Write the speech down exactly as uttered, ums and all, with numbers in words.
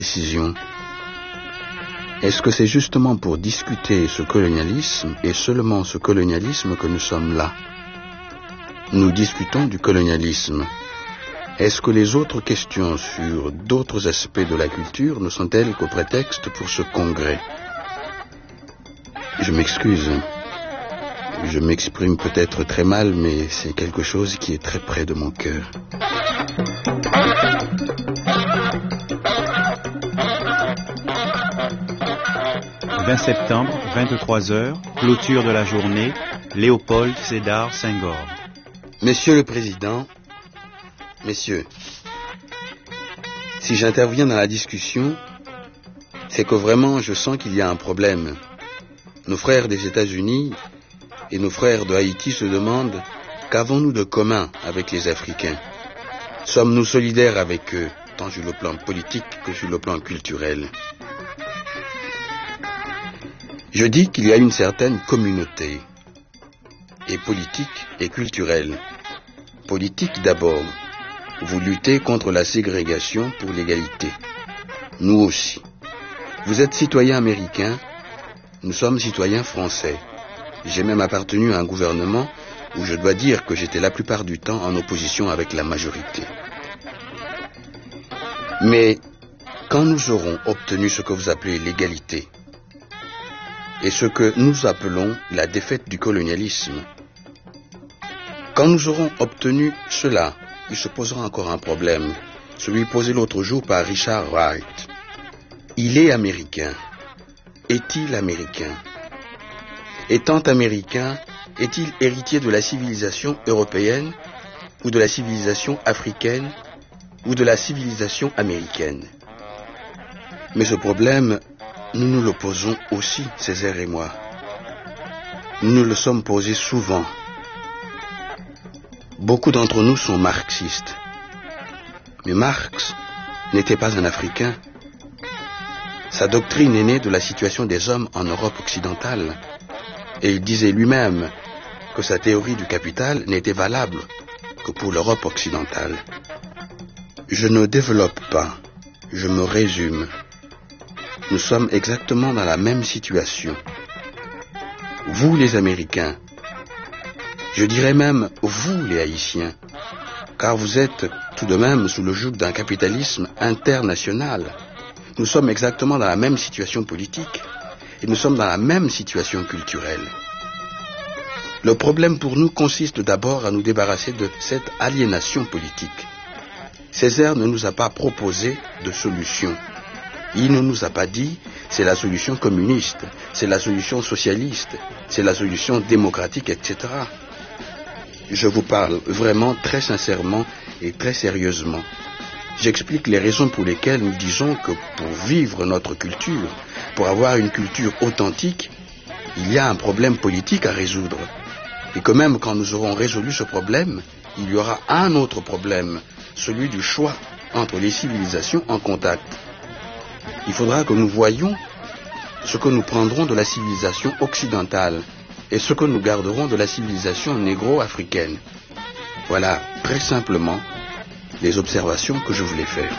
décision. Est-ce que c'est justement pour discuter ce colonialisme et seulement ce colonialisme que nous sommes là? Nous discutons du colonialisme. Est-ce que les autres questions sur d'autres aspects de la culture ne sont-elles qu'au prétexte pour ce congrès? Je m'excuse. Je m'exprime peut-être très mal, mais c'est quelque chose qui est très près de mon cœur. vingt septembre, vingt-trois heures, clôture de la journée, Léopold Sédar Senghor. Monsieur le Président, messieurs, si j'interviens dans la discussion, c'est que vraiment je sens qu'il y a un problème. Nos frères des États-Unis et nos frères de Haïti se demandent qu'avons-nous de commun avec les Africains? Sommes-nous solidaires avec eux, tant sur le plan politique que sur le plan culturel? Je dis qu'il y a une certaine communauté, et politique et culturelle. Politique d'abord, vous luttez contre la ségrégation pour l'égalité. Nous aussi. Vous êtes citoyens américains, nous sommes citoyens français. J'ai même appartenu à un gouvernement où je dois dire que j'étais la plupart du temps en opposition avec la majorité. Mais quand nous aurons obtenu ce que vous appelez l'égalité, et ce que nous appelons la défaite du colonialisme, quand nous aurons obtenu cela, il se posera encore un problème, celui posé l'autre jour par Richard Wright. Il est américain. Est-il américain? Étant américain, est-il héritier de la civilisation européenne ou de la civilisation africaine ou de la civilisation américaine? Mais ce problème, nous nous le posons aussi, Césaire et moi. Nous nous le sommes posés souvent. Beaucoup d'entre nous sont marxistes. Mais Marx n'était pas un Africain. Sa doctrine est née de la situation des hommes en Europe occidentale. Et il disait lui-même que sa théorie du capital n'était valable que pour l'Europe occidentale. Je ne développe pas, je me résume. Nous sommes exactement dans la même situation. Vous les Américains, je dirais même vous les Haïtiens, car vous êtes tout de même sous le joug d'un capitalisme international. Nous sommes exactement dans la même situation politique et nous sommes dans la même situation culturelle. Le problème pour nous consiste d'abord à nous débarrasser de cette aliénation politique. Césaire ne nous a pas proposé de solution. Il ne nous a pas dit c'est la solution communiste, c'est la solution socialiste, c'est la solution démocratique, et cetera. Je vous parle vraiment très sincèrement et très sérieusement. J'explique les raisons pour lesquelles nous disons que pour vivre notre culture, pour avoir une culture authentique, il y a un problème politique à résoudre. Et que même quand nous aurons résolu ce problème, il y aura un autre problème, celui du choix entre les civilisations en contact. Il faudra que nous voyions ce que nous prendrons de la civilisation occidentale et ce que nous garderons de la civilisation négro-africaine. Voilà, très simplement, les observations que je voulais faire.